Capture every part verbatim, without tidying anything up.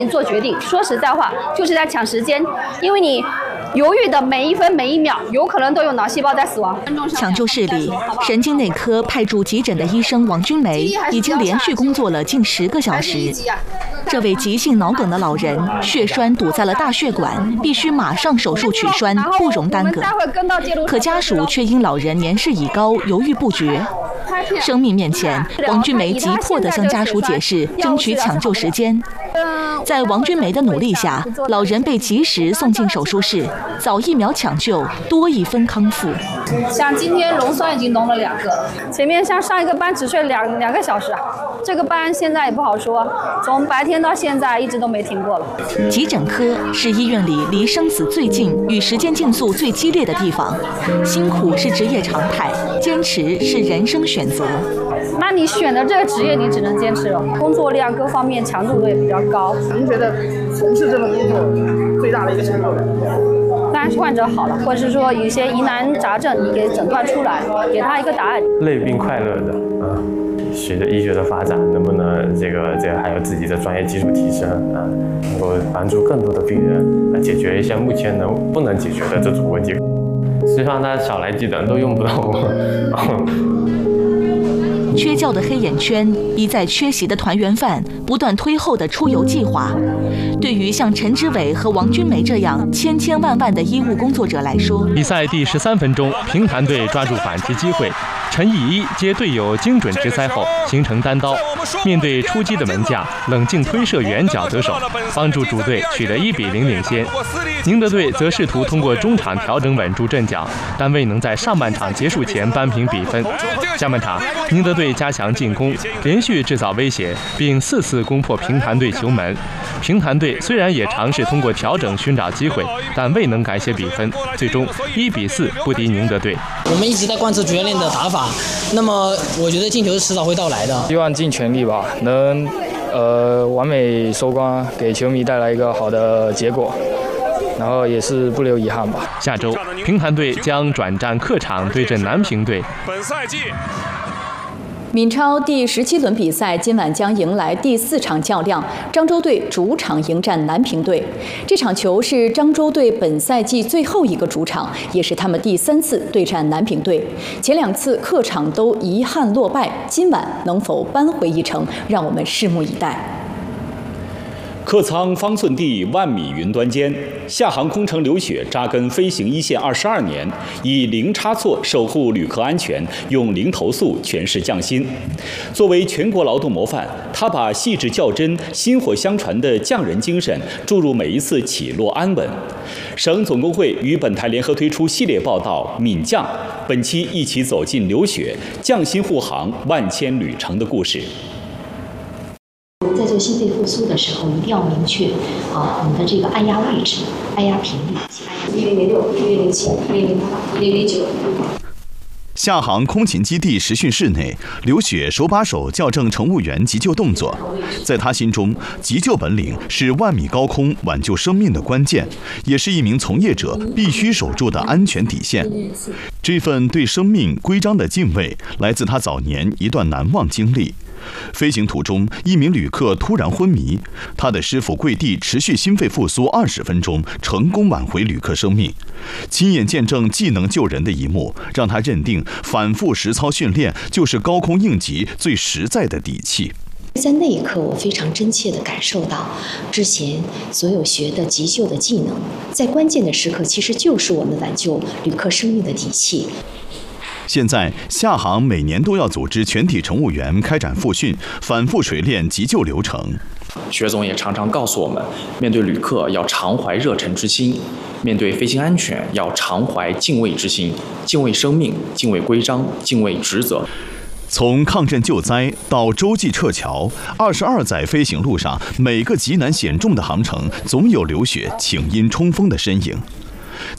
做决定，说实在话，就是在抢时间，因为你犹豫的每一分每一秒，有可能都有脑细胞在死亡。 抢救室里，神经内科派驻急诊的医生王君梅已经连续工作了近十个小时。这位急性脑梗的老人，血栓堵在了大血管，必须马上手术取栓，不容耽搁。可家属却因老人年事已高，犹豫不决。生命面前，王君梅急迫地向家属解释，争取抢救时间。在王君梅的努力下，老人被及时送进手术室，早一秒抢救，多一分康复。 像今天溶栓已经弄了两个，前面像上一个班只睡两两个小时啊，这个班现在也不好说，从白天到现在一直都没停过了。 急诊科是医院里离生死最近、与时间竞速最激烈的地方，辛苦是职业常态，坚持是人生选择。 那你选的这个职业，你只能坚持了，工作量各方面强度都也比较高。 您觉得从事这份工作最大的一个成就感？ 当然是患者好了，或者是说有一些疑难杂症，你给诊断出来，给他一个答案。 累并快乐的啊，随着医学的发展，能不能这个这个还有自己的专业技术提升啊，能够帮助更多的病人来解决一些目前能不能解决的这种问题。希望大家少来急诊，都用不到我。 缺觉的黑眼圈，一再缺席的团圆饭，不断推后的出游计划，对于像陈之伟和王君梅这样千千万万的医务工作者来说， 比赛第十三分钟，平潭队抓住反击机会，陈以一接队友精准直塞后形成单刀，面对出击的门将，冷静推射远角得手，帮助主队取得一比零领先。宁德队则试图通过中场调整稳住阵脚，但未能在上半场结束前扳平比分。下半场，宁德队加强进攻，连续制造威胁，并四次攻破平潭队球门。平潭队虽然也尝试通过调整寻找机会，但未能改写比分，最终一比四不敌宁德队。 我们一直在贯彻主教练的打法，那么我觉得进球是迟早会到来的。 希望尽全力吧，能呃完美收官，给球迷带来一个好的结果。然后也是不留遗憾吧。 下周，平潭队将转战客场对阵南平队。 本赛季， 闽超第十七轮比赛今晚将迎来第四场较量，漳州队主场迎战南平队。这场球是漳州队本赛季最后一个主场，也是他们第三次对战南平队。前两次客场都遗憾落败，今晚能否扳回一城，让我们拭目以待。 客舱方寸地，万米云端间。厦航空乘刘雪扎根飞行一线二十二年，以零差错守护旅客安全，用零投诉诠释匠心。作为全国劳动模范，他把细致较真、薪火相传的匠人精神注入每一次起落安稳。省总工会与本台联合推出系列报道《闽匠》，本期一起走进刘雪匠心护航万千旅程的故事。 在做心肺复苏的时候，一定要明确啊，你的这个按压位置、按压频率。一零零六、一零零七、一零零八、一零零九。 厦航空勤基地实训室内，刘雪手把手校正乘务员急救动作。在他心中，急救本领是万米高空挽救生命的关键，也是一名从业者必须守住的安全底线。这份对生命规章的敬畏，来自他早年一段难忘经历。飞行途中，一名旅客突然昏迷，他的师傅跪地持续心肺复苏二十分钟，成功挽回旅客生命。亲眼见证技能救人的一幕，让他认定反复实操训练就是高空应急最实在的底气。 在那一刻，我非常真切地感受到，之前所有学的急救的技能，在关键的时刻，其实就是我们挽救旅客生命的底气。 现在，厦航每年都要组织全体乘务员开展复训，反复锤炼急救流程。 薛总也常常告诉我们，面对旅客要常怀热忱之心，面对飞行安全要常怀敬畏之心，敬畏生命，敬畏规章，敬畏职责。 从抗震救灾到洲际撤侨，二十二载飞行路上，每个极难险重的航程，总有刘雪请缨冲锋的身影。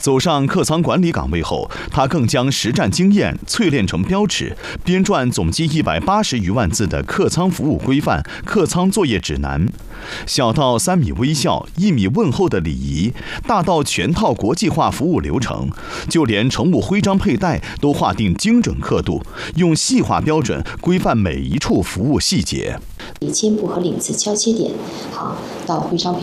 走上客舱管理岗位后，他更将实战经验淬炼成标尺，编撰总计一百八十余万字的客舱服务规范、客舱作业指南。小到三米微笑、一米问候的礼仪，大到全套国际化服务流程，就连乘务徽章佩戴都划定精准刻度，用细化标准规范每一处服务细节。 以肩部和领子交接点，好到徽章。